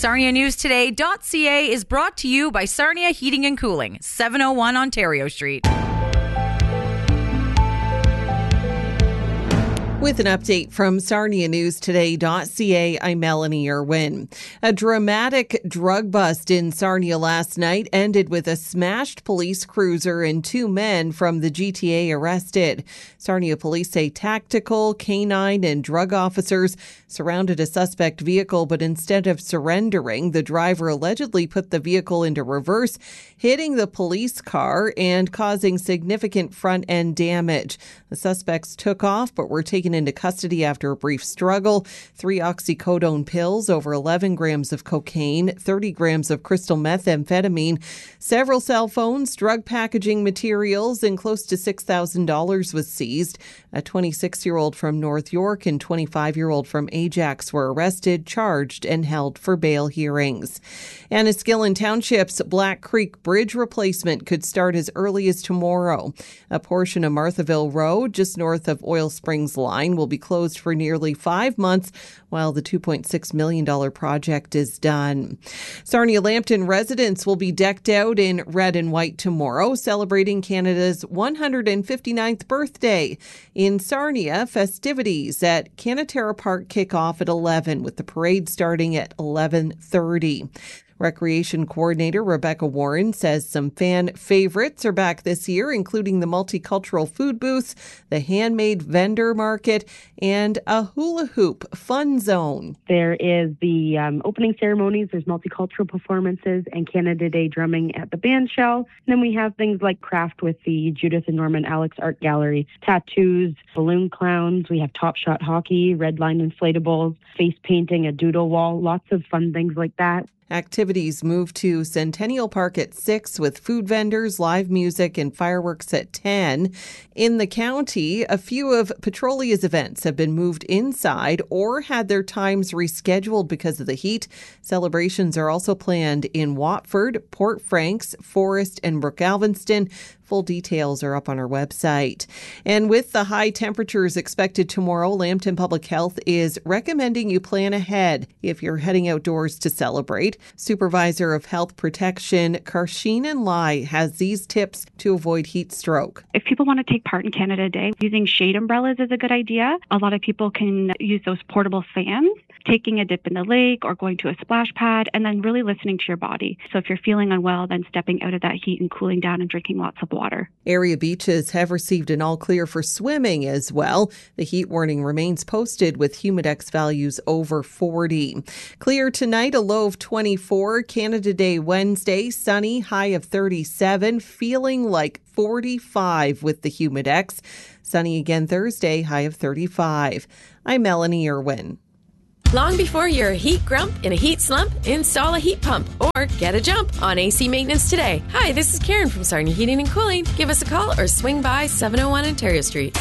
SarniaNewsToday.ca is brought to you by Sarnia Heating and Cooling, 701 Ontario Street. With an update from SarniaNewsToday.ca, I'm Melanie Irwin. A dramatic drug bust in Sarnia last night ended with a smashed police cruiser and 2 men from the GTA arrested. Sarnia police say tactical, canine, and drug officers surrounded a suspect vehicle, but instead of surrendering, the driver allegedly put the vehicle into reverse, hitting the police car and causing significant front-end damage. The suspects took off but were taken into custody after a brief struggle. 3 oxycodone pills, over 11 grams of cocaine, 30 grams of crystal methamphetamine, several cell phones, drug packaging materials, and close to $6,000 was seized. A 26-year-old from North York and 25-year-old from Ajax were arrested, charged, and held for bail hearings. Enniskillen Township's Black Creek Bridge replacement could start as early as tomorrow. A portion of Marthaville Road, just north of Oil Springs Line, will be closed for nearly 5 months while the $2.6 million project is done. Sarnia Lambton residents will be decked out in red and white tomorrow, celebrating Canada's 159th birthday. In Sarnia, festivities at Canatera Park kick off at 11, with the parade starting at 11:30. Recreation Coordinator Rebecca Warren says some fan favorites are back this year, including the multicultural food booths, the handmade vendor market, and a hula hoop fun zone. There is the opening ceremonies, there's multicultural performances, and Canada Day drumming at the band shell. And then we have things like craft with the Judith and Norman Alex Art Gallery, tattoos, balloon clowns, we have Top Shot hockey, red line inflatables, face painting, a doodle wall, lots of fun things like that. Activities move to Centennial Park at 6 with food vendors, live music, and fireworks at 10. In the county, a few of Petrolia's events have been moved inside or had their times rescheduled because of the heat. Celebrations are also planned in Watford, Port Franks, Forest, and Brook Galveston. Full details are up on our website. And with the high temperatures expected tomorrow, Lambton Public Health is recommending you plan ahead if you're heading outdoors to celebrate. Supervisor of Health Protection, Karsheen Lai, has these tips to avoid heat stroke. If people want to take part in Canada Day, using shade umbrellas is a good idea. A lot of people can use those portable fans, taking a dip in the lake or going to a splash pad, and then really listening to your body. So if you're feeling unwell, then stepping out of that heat and cooling down and drinking lots of water. Area beaches have received an all clear for swimming as well. The heat warning remains posted with Humidex values over 40. Clear tonight, a low of 24. Canada Day Wednesday, sunny, high of 37, feeling like 45 with the Humidex. Sunny again Thursday, high of 35. I'm Melanie Irwin. Long before you're a heat grump in a heat slump, install a heat pump or get a jump on AC maintenance today. Hi, this is Karen from Sarnia Heating and Cooling. Give us a call or swing by 701 Ontario Street.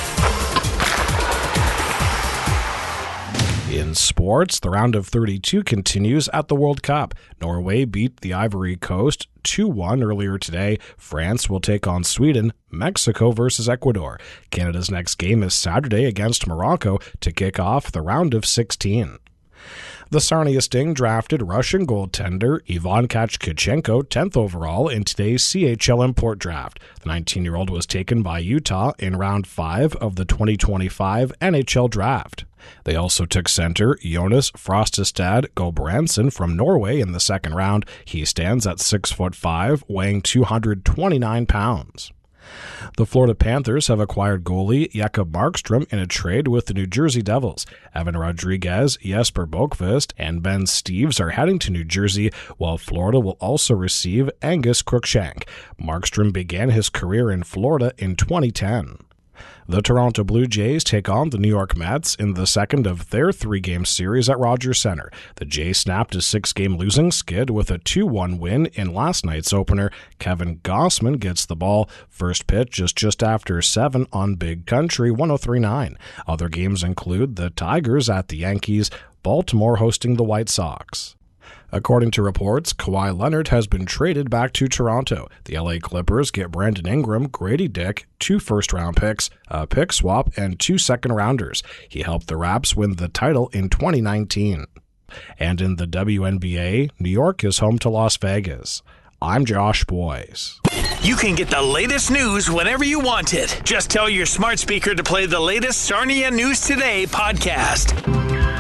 In sports, the round of 32 continues at the World Cup. Norway beat the Ivory Coast 2-1 earlier today. France will take on Sweden. Mexico versus Ecuador. Canada's next game is Saturday against Morocco to kick off the round of 16. The Sarnia Sting drafted Russian goaltender Ivan Kachkichenko 10th overall in today's CHL import draft. The 19-year-old was taken by Utah in round 5 of the 2025 NHL draft. They also took center Jonas Frostestad Gulbrandsen from Norway in the second round. He stands at 6'5", weighing 229 pounds. The Florida Panthers have acquired goalie Jakob Markstrom in a trade with the New Jersey Devils. Evan Rodriguez, Jesper Bokvist, and Ben Steeves are heading to New Jersey, while Florida will also receive Angus Crookshank. Markstrom began his career in Florida in 2010. The Toronto Blue Jays take on the New York Mets in the second of their 3-game series at Rogers Center. The Jays snapped a 6-game losing skid with a 2-1 win in last night's opener. Kevin Gausman gets the ball. First pitch is just after 7 on Big Country 103.9. Other games include the Tigers at the Yankees, Baltimore hosting the White Sox. According to reports, Kawhi Leonard has been traded back to Toronto. The LA Clippers get Brandon Ingram, Grady Dick, 2 first-round picks, a pick swap, and 2 second-rounders. He helped the Raps win the title in 2019. And in the WNBA, New York is home to Las Vegas. I'm Josh Boyce. You can get the latest news whenever you want it. Just tell your smart speaker to play the latest Sarnia News Today podcast.